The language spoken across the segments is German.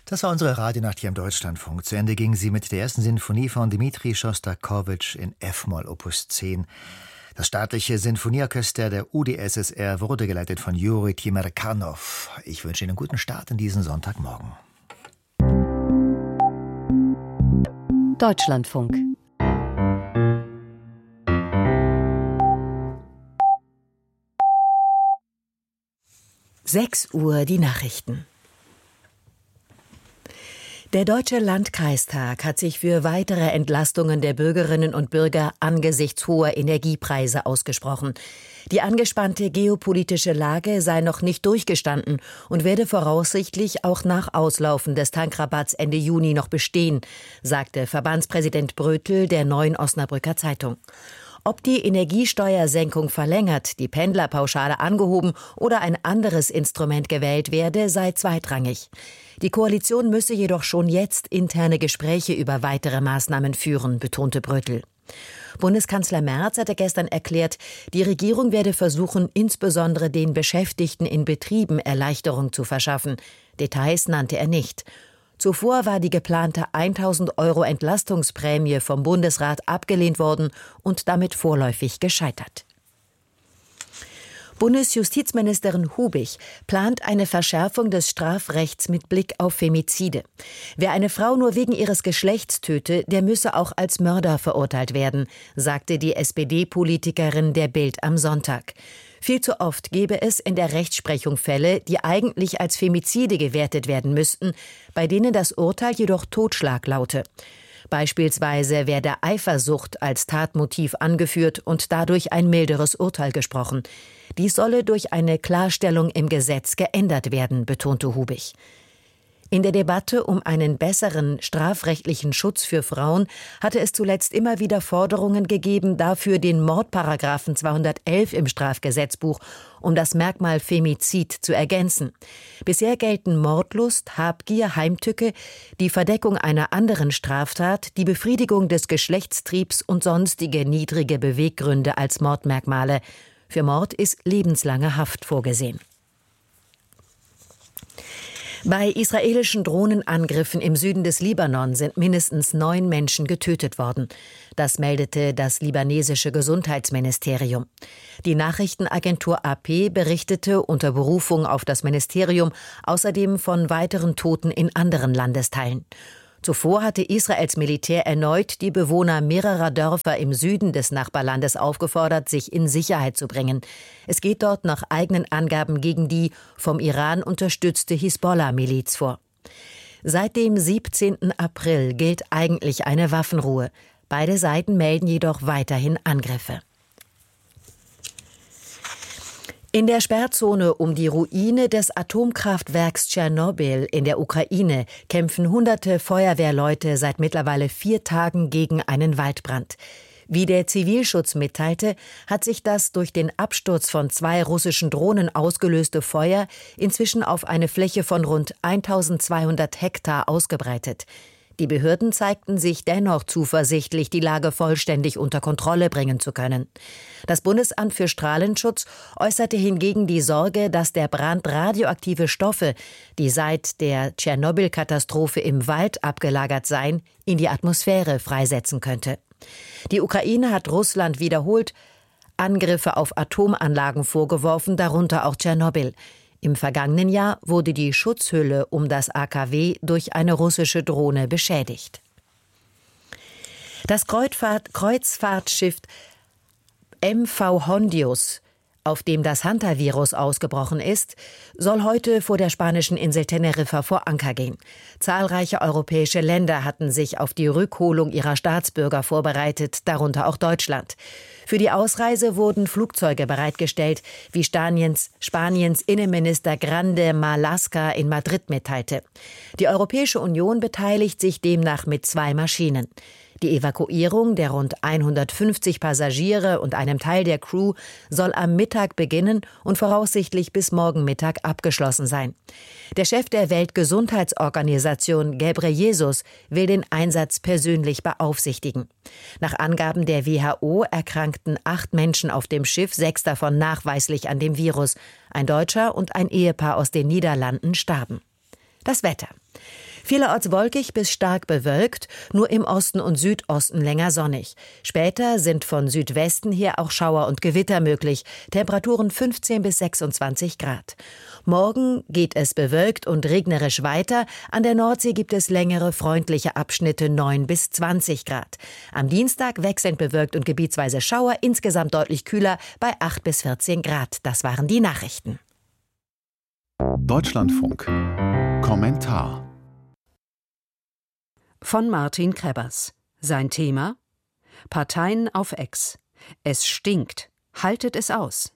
Das war unsere Radionacht hier im Deutschlandfunk. Zu Ende ging sie mit der ersten Sinfonie von Dmitri Schostakowitsch in F-Moll Opus 10. Das staatliche Sinfonieorchester der UdSSR wurde geleitet von Juri Timerkanow. Ich wünsche Ihnen einen guten Start in diesen Sonntagmorgen. Deutschlandfunk. Sechs Uhr die Nachrichten. Der Deutsche Landkreistag hat sich für weitere Entlastungen der Bürgerinnen und Bürger angesichts hoher Energiepreise ausgesprochen. Die angespannte geopolitische Lage sei noch nicht durchgestanden und werde voraussichtlich auch nach Auslaufen des Tankrabatts Ende Juni noch bestehen, sagte Verbandspräsident Brötel der Neuen Osnabrücker Zeitung. Ob die Energiesteuersenkung verlängert, die Pendlerpauschale angehoben oder ein anderes Instrument gewählt werde, sei zweitrangig. Die Koalition müsse jedoch schon jetzt interne Gespräche über weitere Maßnahmen führen, betonte Brötel. Bundeskanzler Merz hatte gestern erklärt, die Regierung werde versuchen, insbesondere den Beschäftigten in Betrieben Erleichterung zu verschaffen. Details nannte er nicht. Zuvor war die geplante 1.000 € Entlastungsprämie vom Bundesrat abgelehnt worden und damit vorläufig gescheitert. Bundesjustizministerin Hubig plant eine Verschärfung des Strafrechts mit Blick auf Femizide. Wer eine Frau nur wegen ihres Geschlechts töte, der müsse auch als Mörder verurteilt werden, sagte die SPD-Politikerin der Bild am Sonntag. Viel zu oft gebe es in der Rechtsprechung Fälle, die eigentlich als Femizide gewertet werden müssten, bei denen das Urteil jedoch Totschlag laute. Beispielsweise werde Eifersucht als Tatmotiv angeführt und dadurch ein milderes Urteil gesprochen. Dies solle durch eine Klarstellung im Gesetz geändert werden, betonte Hubig. In der Debatte um einen besseren strafrechtlichen Schutz für Frauen hatte es zuletzt immer wieder Forderungen gegeben, dafür den Mordparagraphen 211 im Strafgesetzbuch um das Merkmal Femizid zu ergänzen. Bisher gelten Mordlust, Habgier, Heimtücke, die Verdeckung einer anderen Straftat, die Befriedigung des Geschlechtstriebs und sonstige niedrige Beweggründe als Mordmerkmale. Für Mord ist lebenslange Haft vorgesehen. Bei israelischen Drohnenangriffen im Süden des Libanon sind mindestens 9 Menschen getötet worden. Das meldete das libanesische Gesundheitsministerium. Die Nachrichtenagentur AP berichtete unter Berufung auf das Ministerium außerdem von weiteren Toten in anderen Landesteilen. Zuvor hatte Israels Militär erneut die Bewohner mehrerer Dörfer im Süden des Nachbarlandes aufgefordert, sich in Sicherheit zu bringen. Es geht dort nach eigenen Angaben gegen die vom Iran unterstützte Hisbollah-Miliz vor. Seit dem 17. April gilt eigentlich eine Waffenruhe. Beide Seiten melden jedoch weiterhin Angriffe. In der Sperrzone um die Ruine des Atomkraftwerks Tschernobyl in der Ukraine kämpfen hunderte Feuerwehrleute seit mittlerweile 4 Tagen gegen einen Waldbrand. Wie der Zivilschutz mitteilte, hat sich das durch den Absturz von 2 russischen Drohnen ausgelöste Feuer inzwischen auf eine Fläche von rund 1200 Hektar ausgebreitet. Die Behörden zeigten sich dennoch zuversichtlich, die Lage vollständig unter Kontrolle bringen zu können. Das Bundesamt für Strahlenschutz äußerte hingegen die Sorge, dass der Brand radioaktive Stoffe, die seit der Tschernobyl-Katastrophe im Wald abgelagert seien, in die Atmosphäre freisetzen könnte. Die Ukraine hat Russland wiederholt Angriffe auf Atomanlagen vorgeworfen, darunter auch Tschernobyl. Im vergangenen Jahr wurde die Schutzhülle um das AKW durch eine russische Drohne beschädigt. Das Kreuzfahrtschiff MV Hondius, auf dem das Hantavirus ausgebrochen ist, soll heute vor der spanischen Insel Teneriffa vor Anker gehen. Zahlreiche europäische Länder hatten sich auf die Rückholung ihrer Staatsbürger vorbereitet, darunter auch Deutschland. Für die Ausreise wurden Flugzeuge bereitgestellt, wie Spaniens Innenminister Grande Marlaska in Madrid mitteilte. Die Europäische Union beteiligt sich demnach mit 2 Maschinen. Die Evakuierung der rund 150 Passagiere und einem Teil der Crew soll am Mittag beginnen und voraussichtlich bis morgen Mittag abgeschlossen sein. Der Chef der Weltgesundheitsorganisation, Ghebreyesus, will den Einsatz persönlich beaufsichtigen. Nach Angaben der WHO erkrankten 8 Menschen auf dem Schiff, 6 davon nachweislich an dem Virus. Ein Deutscher und ein Ehepaar aus den Niederlanden starben. Das Wetter. Vielerorts wolkig bis stark bewölkt, nur im Osten und Südosten länger sonnig. Später sind von Südwesten her auch Schauer und Gewitter möglich. Temperaturen 15 bis 26 Grad. Morgen geht es bewölkt und regnerisch weiter. An der Nordsee gibt es längere, freundliche Abschnitte 9 bis 20 Grad. Am Dienstag wechselnd bewölkt und gebietsweise Schauer, insgesamt deutlich kühler bei 8 bis 14 Grad. Das waren die Nachrichten. Deutschlandfunk. Kommentar von Martin Krebbers. Sein Thema: Parteien auf Ex. Es stinkt. Haltet es aus.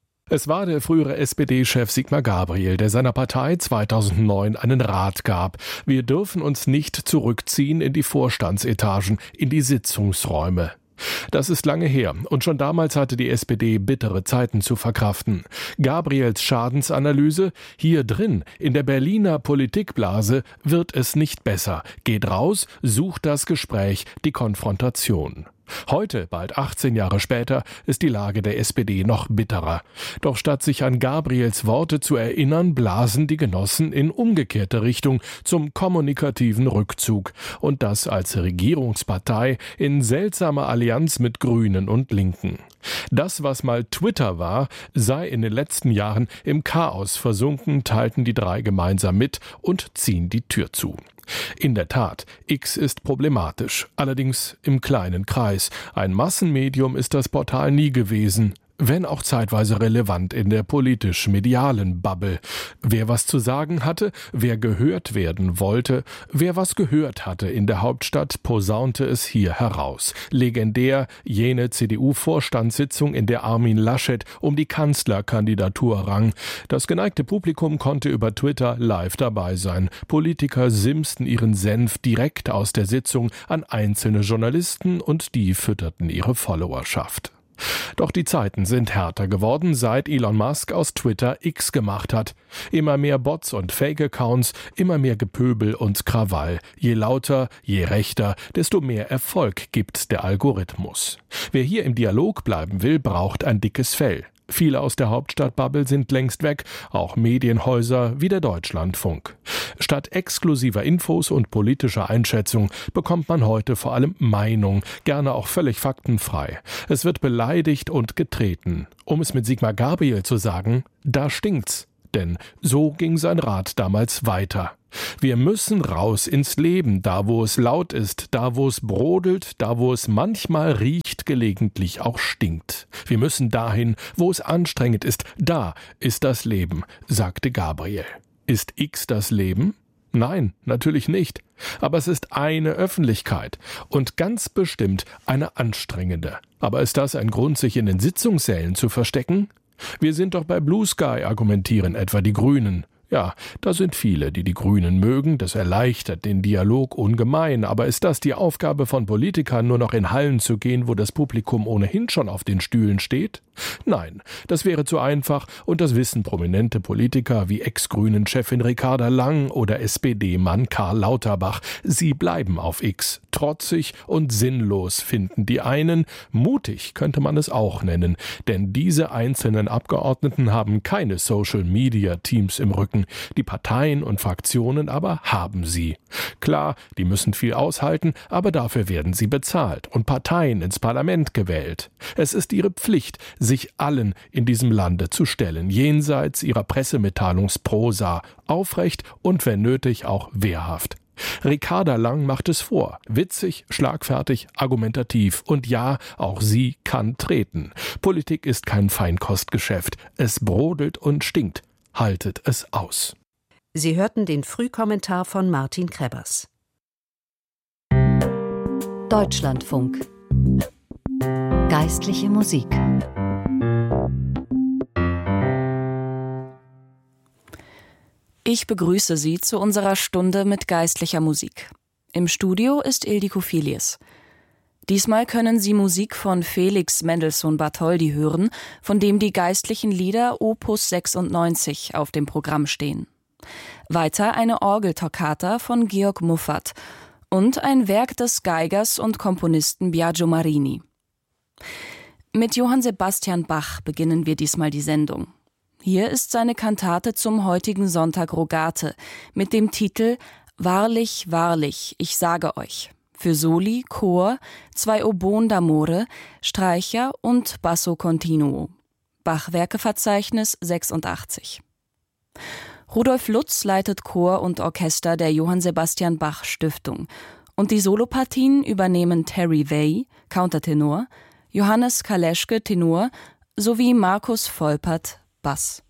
Es war der frühere SPD-Chef Sigmar Gabriel, der seiner Partei 2009 einen Rat gab. Wir dürfen uns nicht zurückziehen in die Vorstandsetagen, in die Sitzungsräume. Das ist lange her und schon damals hatte die SPD bittere Zeiten zu verkraften. Gabriels Schadensanalyse: Hier drin, in der Berliner Politikblase, wird es nicht besser. Geht raus, sucht das Gespräch, die Konfrontation. Heute, bald 18 Jahre später, ist die Lage der SPD noch bitterer. Doch statt sich an Gabriels Worte zu erinnern, blasen die Genossen in umgekehrte Richtung zum kommunikativen Rückzug. Und das als Regierungspartei in seltsamer Allianz mit Grünen und Linken. Das, was mal Twitter war, sei in den letzten Jahren im Chaos versunken, teilten die drei gemeinsam mit und ziehen die Tür zu. In der Tat, X ist problematisch, allerdings im kleinen Kreis. Ein Massenmedium ist das Portal nie gewesen, wenn auch zeitweise relevant in der politisch-medialen Bubble. Wer was zu sagen hatte, wer gehört werden wollte, wer was gehört hatte in der Hauptstadt, posaunte es hier heraus. Legendär jene CDU-Vorstandssitzung, in der Armin Laschet um die Kanzlerkandidatur rang. Das geneigte Publikum konnte über Twitter live dabei sein. Politiker simsten ihren Senf direkt aus der Sitzung an einzelne Journalisten und die fütterten ihre Followerschaft. Doch die Zeiten sind härter geworden, seit Elon Musk aus Twitter X gemacht hat. Immer mehr Bots und Fake-Accounts, immer mehr Gepöbel und Krawall. Je lauter, je rechter, desto mehr Erfolg gibt der Algorithmus. Wer hier im Dialog bleiben will, braucht ein dickes Fell. Viele aus der Hauptstadtbubble sind längst weg, auch Medienhäuser wie der Deutschlandfunk. Statt exklusiver Infos und politischer Einschätzung bekommt man heute vor allem Meinung, gerne auch völlig faktenfrei. Es wird beleidigt und getreten. Um es mit Sigmar Gabriel zu sagen: Da stinkt's. Denn so ging sein Rat damals weiter. Wir müssen raus ins Leben, da wo es laut ist, da wo es brodelt, da wo es manchmal riecht, gelegentlich auch stinkt. Wir müssen dahin, wo es anstrengend ist, da ist das Leben, sagte Gabriel. Ist X das Leben? Nein, natürlich nicht. Aber es ist eine Öffentlichkeit und ganz bestimmt eine anstrengende. Aber ist das ein Grund, sich in den Sitzungssälen zu verstecken? Wir sind doch bei Blue Sky, argumentieren etwa die Grünen. Ja, da sind viele, die die Grünen mögen, das erleichtert den Dialog ungemein, aber ist das die Aufgabe von Politikern, nur noch in Hallen zu gehen, wo das Publikum ohnehin schon auf den Stühlen steht? Nein, das wäre zu einfach und das wissen prominente Politiker wie Ex-Grünen-Chefin Ricarda Lang oder SPD-Mann Karl Lauterbach. Sie bleiben auf X. Trotzig und sinnlos finden die einen, mutig könnte man es auch nennen, denn diese einzelnen Abgeordneten haben keine Social-Media-Teams im Rücken. Die Parteien und Fraktionen aber haben sie. Klar, die müssen viel aushalten, aber dafür werden sie bezahlt und Parteien ins Parlament gewählt. Es ist ihre Pflicht, sich allen in diesem Lande zu stellen, jenseits ihrer Pressemitteilungsprosa, aufrecht und wenn nötig auch wehrhaft. Ricarda Lang macht es vor. Witzig, schlagfertig, argumentativ. Und ja, auch sie kann treten. Politik ist kein Feinkostgeschäft. Es brodelt und stinkt. Haltet es aus. Sie hörten den Frühkommentar von Martin Krebbers. Deutschlandfunk. Geistliche Musik. Ich begrüße Sie zu unserer Stunde mit geistlicher Musik. Im Studio ist Ildiko Filius. Diesmal können Sie Musik von Felix Mendelssohn Bartholdy hören, von dem die geistlichen Lieder Opus 96 auf dem Programm stehen. Weiter eine Orgeltoccata von Georg Muffat und ein Werk des Geigers und Komponisten Biagio Marini. Mit Johann Sebastian Bach beginnen wir diesmal die Sendung. Hier ist seine Kantate zum heutigen Sonntag Rogate mit dem Titel Wahrlich, wahrlich, ich sage euch. Für Soli, Chor, 2 Oboen d'amore, Streicher und Basso continuo. Bach-Werkeverzeichnis 86. Rudolf Lutz leitet Chor und Orchester der Johann Sebastian Bach Stiftung und die Solopartien übernehmen Terry Way, Countertenor, Johannes Kaleschke, Tenor sowie Markus Volpert, Bass.